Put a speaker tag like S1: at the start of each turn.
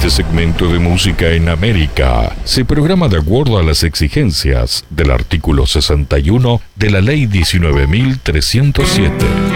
S1: Este segmento de Música en América se programa de acuerdo a las exigencias del artículo 61 de la Ley 19.307.